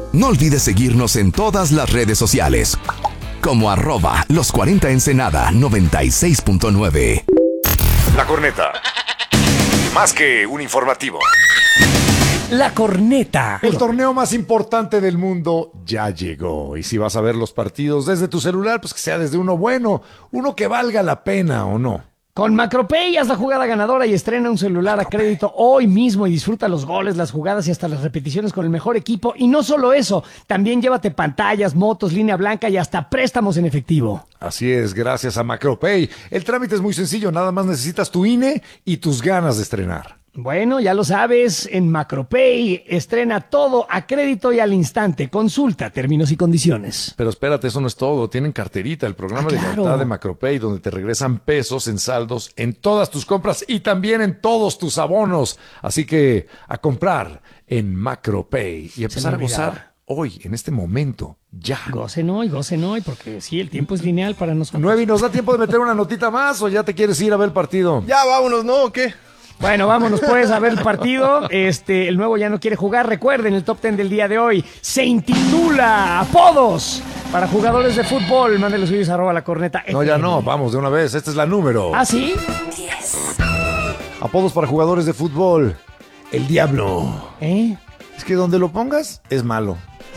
No olvides seguirnos en todas las redes sociales, como @los40ensenada 96.9. La Corneta. Más que un informativo. La Corneta. El torneo más importante del mundo ya llegó. Y si vas a ver los partidos desde tu celular, pues que sea desde uno bueno, uno que valga la pena o no. Con Macropay haz la jugada ganadora y estrena un celular a crédito hoy mismo y disfruta los goles, las jugadas y hasta las repeticiones con el mejor equipo. Y no solo eso, también llévate pantallas, motos, línea blanca y hasta préstamos en efectivo. Así es, gracias a Macropay. El trámite es muy sencillo, nada más necesitas tu INE y tus ganas de estrenar. Bueno, ya lo sabes, en Macropay estrena todo a crédito y al instante. Consulta términos y condiciones. Pero espérate, eso no es todo. Tienen carterita, el programa de lealtad de Macropay, donde te regresan pesos en saldos en todas tus compras y también en todos tus abonos. Así que a comprar en Macropay y empezar a gozar hoy, en este momento, ya. Gocen hoy, porque sí, el tiempo es lineal para nosotros. 9, ¿y nos da tiempo de meter una notita más o ya te quieres ir a ver el partido? Ya, vámonos, ¿no? ¿O qué? Bueno, vámonos pues a ver el partido. El nuevo ya no quiere jugar. Recuerden, el top 10 del día de hoy se intitula Apodos para jugadores de fútbol. Mándenle suyos @la corneta. No, ya no, vamos de una vez. Esta es la número. ¿Ah, sí? 10. Apodos para jugadores de fútbol. El Diablo. Es que donde lo pongas es malo.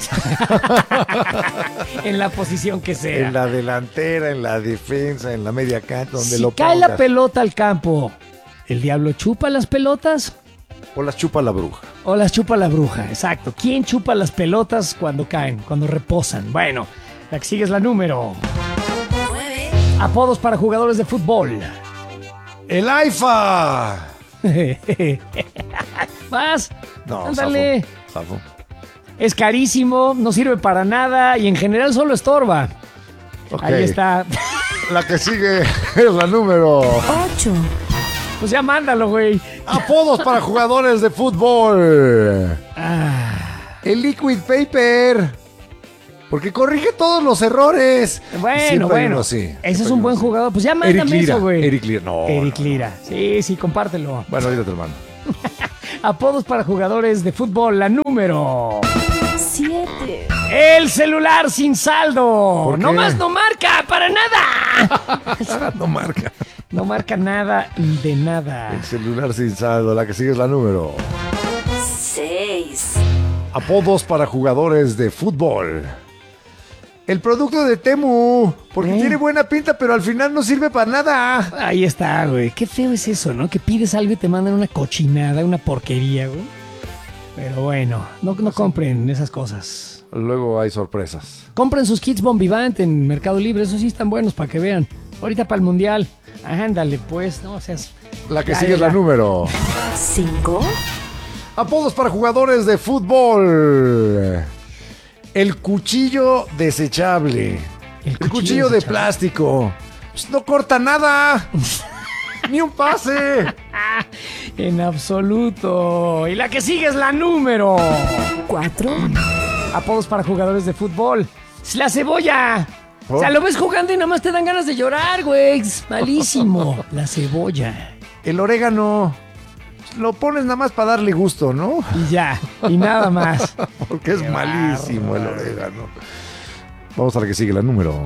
En la posición que sea. En la delantera, en la defensa, en la media cancha, donde si lo pongas. cae la pelota al campo, ¿el Diablo chupa las pelotas? O las chupa la bruja. O las chupa la bruja, exacto. ¿Quién chupa las pelotas cuando caen, cuando reposan? Bueno, la que sigue es la número 9. Apodos para jugadores de fútbol. ¡El AIFA! ¿Más? No, ándale. zafo. Es carísimo, no sirve para nada y en general solo estorba. Okay. Ahí está. La que sigue es la número 8. Pues ya mándalo, güey. Apodos para jugadores de fútbol. El Liquid Paper. Porque corrige todos los errores. Bueno. Ese es un buen jugador. Pues ya mándame eso, güey. Eric Lira. No. Eric Lira. Sí, compártelo. Bueno, ahorita te lo mando. Apodos para jugadores de fútbol. La número 7. El celular sin saldo. ¿Por qué? Nomás no marca para nada. No marca. No marca nada de nada. El celular sin saldo. La que sigue es la número 6. Apodos para jugadores de fútbol. El producto de Temu. Porque tiene buena pinta, pero al final no sirve para nada. Ahí está, güey. Qué feo es eso, ¿no? Que pides algo y te mandan una cochinada, una porquería, güey. Pero bueno, no compren esas cosas. Luego hay sorpresas. Compren sus kits Bombivant en Mercado Libre. Esos sí están buenos para que vean. Ahorita para el Mundial. Ándale, pues. No seas... La que sigue es la número 5. Apodos para jugadores de fútbol. El cuchillo desechable. El cuchillo de plástico. Pues no corta nada. Ni un pase. En absoluto. Y la que sigue es la número 4. Apodos para jugadores de fútbol. Es la cebolla. O sea, lo ves jugando y nada más te dan ganas de llorar, güey. Es malísimo. La cebolla. El orégano. Lo pones nada más para darle gusto, ¿no? Y ya. Y nada más. Porque es malísimo el orégano. Vamos a la que sigue, la número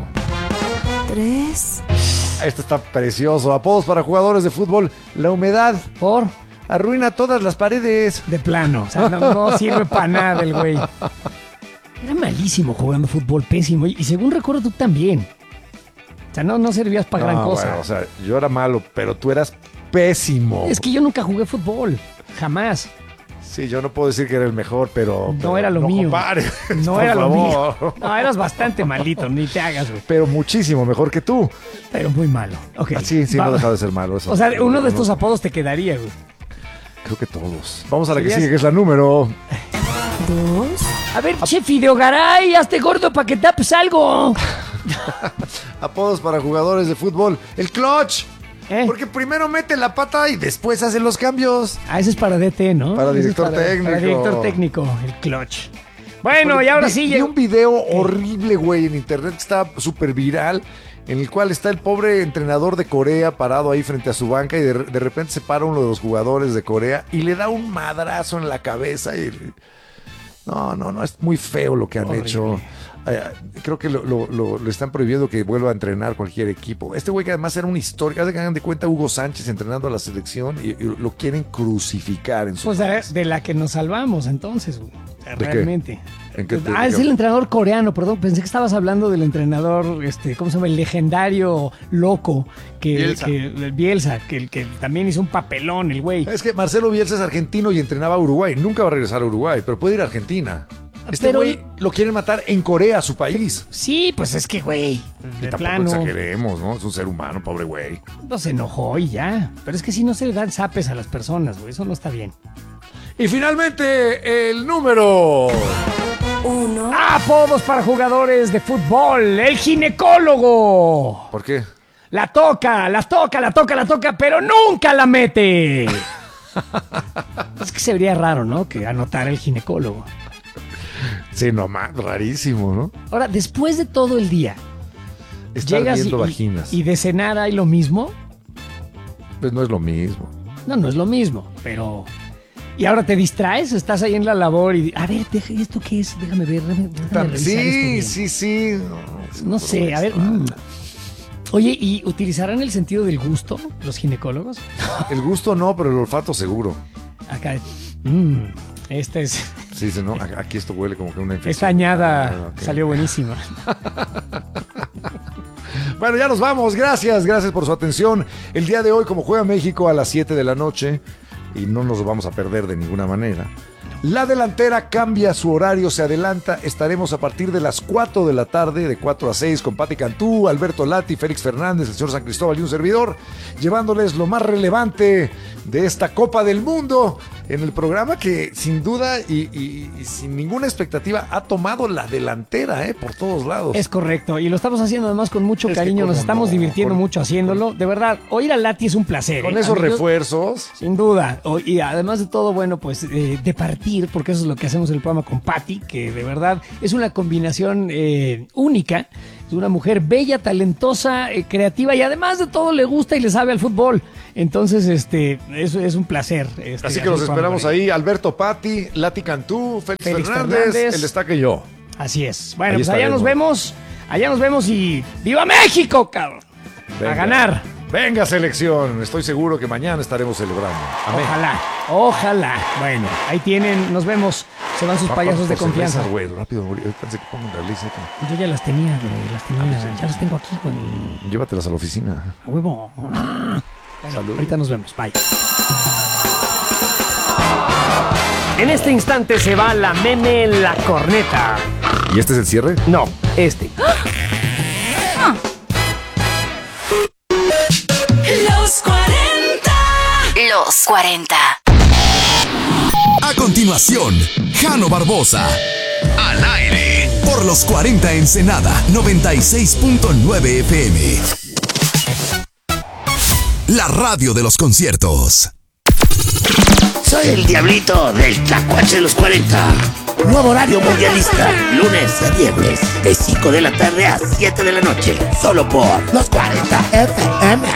3. Este está precioso. Apodos para jugadores de fútbol. La humedad. ¿Por? Arruina todas las paredes. De plano. O sea, no sirve para nada el güey. Era malísimo jugando fútbol, pésimo. Y según recuerdo, tú también. O sea, no servías para gran cosa. Bueno, o sea, yo era malo, pero tú eras pésimo. Es que yo nunca jugué fútbol. Jamás. Sí, yo no puedo decir que era el mejor, pero No era lo mío. Compares, no era lo mío. No, eras bastante malito, ni te hagas, güey. Pero muchísimo mejor que tú. Pero muy malo. Okay. Sí, no dejaba de ser malo. Eso. O sea, uno de estos apodos te quedaría, güey. Creo que todos. Vamos a la que sigue, que es la número 2. A ver, che, Fideogaray, hazte gordo para que tapes algo. Apodos para jugadores de fútbol. El clutch. Porque primero mete la pata y después hace los cambios. Ese es para DT, ¿no? Para director técnico. Para director técnico, el clutch. Bueno, y ahora sí. Vi un video horrible, güey, en internet que está súper viral, en el cual está el pobre entrenador de Corea parado ahí frente a su banca y de repente se para uno de los jugadores de Corea y le da un madrazo en la cabeza y No, es muy feo lo que han hecho. Creo que le están prohibiendo que vuelva a entrenar cualquier equipo. Este güey que además era una historia, hagan de cuenta Hugo Sánchez entrenando a la selección y lo quieren crucificar en su Pues de la que nos salvamos entonces, güey. Realmente. Es el entrenador coreano, perdón, pensé que estabas hablando del entrenador, ¿cómo se llama? El legendario loco, Bielsa, que también hizo un papelón, el güey. Es que Marcelo Bielsa es argentino y entrenaba a Uruguay. Nunca va a regresar a Uruguay, pero puede ir a Argentina. Este güey lo quieren matar en Corea, su país. Sí, pues es que, güey, de tampoco plano. exageremos, ¿no? Es un ser humano, pobre güey. No se enojó y ya. Pero es que si no se le dan zapes a las personas, güey, eso no está bien. Y finalmente, el número 1. Apodos para jugadores de fútbol. El ginecólogo. ¿Por qué? La toca, pero nunca la mete. Es que se vería raro, ¿no? Que anotara el ginecólogo. Sí, nomás, rarísimo, ¿no? Ahora, después de todo el día, Estar llegas viendo vaginas. y de cenar hay lo mismo. Pues no es lo mismo. No es lo mismo, pero... Y ahora te distraes, estás ahí en la labor y... A ver, ¿esto qué es? Déjame ver, déjame revisar esto bien. Sí. No sé, a ver... Oye, ¿y utilizarán el sentido del gusto los ginecólogos? El gusto no, pero el olfato seguro. Acá, esta es... Sí, no, aquí esto huele como que una infección. Esta añada salió buenísima. Bueno, ya nos vamos. Gracias por su atención. El día de hoy, como juega México a las 7 de la noche, y no nos lo vamos a perder de ninguna manera, la delantera cambia su horario, se adelanta. Estaremos a partir de las 4 de la tarde, de 4 a 6, con Pati Cantú, Alberto Lati, Félix Fernández, el señor San Cristóbal y un servidor, llevándoles lo más relevante de esta Copa del Mundo en el programa que sin duda y sin ninguna expectativa ha tomado la delantera por todos lados. Es correcto, y lo estamos haciendo además con mucho cariño, nos estamos divirtiendo mucho haciéndolo. De verdad, oír a Lati es un placer. Con esos amigos, refuerzos. Sin duda, y además de todo, bueno, pues de partir, porque eso es lo que hacemos en el programa con Pati, que de verdad es una combinación única. Es una mujer bella, talentosa, creativa y además de todo le gusta y le sabe al fútbol. Entonces, eso es un placer. Así que los esperamos ahí. Alberto Pati, Lati Cantú, Félix Fernández, el Destaque y yo. Así es. Bueno, pues allá nos vemos y ¡viva México, cabrón! Venga. A ganar. Venga, selección. Estoy seguro que mañana estaremos celebrando. Amén. Ojalá. Bueno, ahí tienen, nos vemos. Se van sus payasos de confianza. Güey, rápido, pensé que pongo una lista. Yo ya las tenía, güey, ya las tengo aquí, güey. Llévatelas a la oficina. A huevo. Salud. Ahorita nos vemos. Bye. En este instante se va la meme en la corneta. ¿Y este es el cierre? No, este. Los 40. Los 40. A continuación, Jano Barbosa. Al aire. Por los 40 Ensenada 96.9 FM. La radio de los conciertos. Soy el diablito del Tlacuache de los 40. Nuevo horario mundialista. Lunes a viernes, de 5 de la tarde a 7 de la noche. Solo por los 40 FM.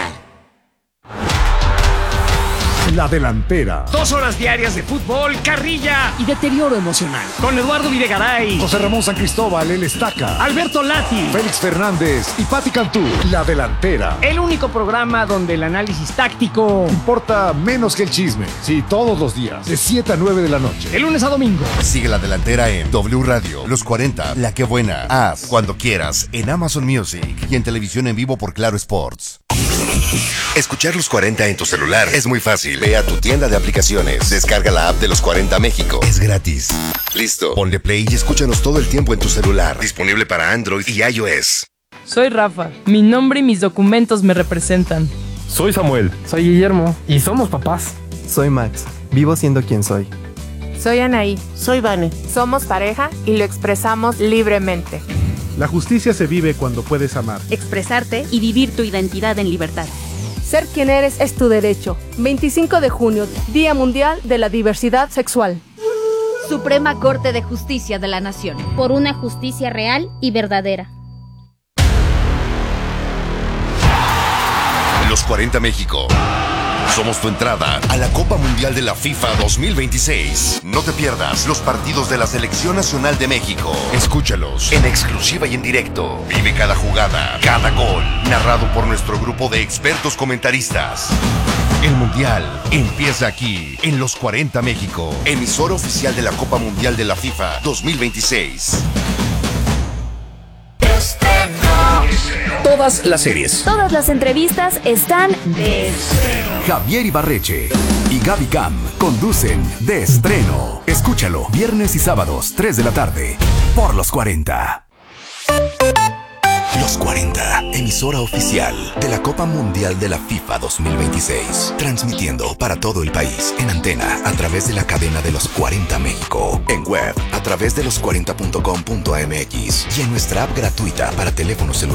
La delantera. 2 horas diarias de fútbol, carrilla y deterioro emocional. Con Eduardo Videgaray, José Ramón San Cristóbal, el Estaca, Alberto Lati, Félix Fernández y Pati Cantú. La delantera. El único programa donde el análisis táctico importa menos que el chisme. Sí, todos los días, de 7 a 9 de la noche. De lunes a domingo. Sigue la delantera en W Radio, Los 40, La Que Buena, Haz, Cuando Quieras, en Amazon Music y en televisión en vivo por Claro Sports. Escuchar Los 40 en tu celular es muy fácil. Ve a tu tienda de aplicaciones, descarga la app de Los 40 México. Es gratis. Listo, ponle play y escúchanos todo el tiempo en tu celular. Disponible para Android y iOS. Soy Rafa. Mi nombre y mis documentos me representan. Soy Samuel. Soy Guillermo. Y somos papás. Soy Max. Vivo siendo quien soy. Soy Anaí. Soy Vane. Somos pareja y lo expresamos libremente. La justicia se vive cuando puedes amar, expresarte y vivir tu identidad en libertad. Ser quien eres es tu derecho. 25 de junio, Día Mundial de la Diversidad Sexual. Suprema Corte de Justicia de la Nación. Por una justicia real y verdadera. Los 40 México. Somos tu entrada a la Copa Mundial de la FIFA 2026. No te pierdas los partidos de la Selección Nacional de México. Escúchalos en exclusiva y en directo. Vive cada jugada, cada gol, narrado por nuestro grupo de expertos comentaristas. El Mundial empieza aquí, en Los 40 México, emisora oficial de la Copa Mundial de la FIFA 2026. Todas las series. Todas las entrevistas están de estreno. Javier Ibarreche y Gaby Cam conducen De Estreno. Escúchalo viernes y sábados, 3 de la tarde, por Los 40. Los 40, emisora oficial de la Copa Mundial de la FIFA 2026. Transmitiendo para todo el país en antena a través de la cadena de Los 40 México. En web a través de los40.com.mx y en nuestra app gratuita para teléfonos celulares.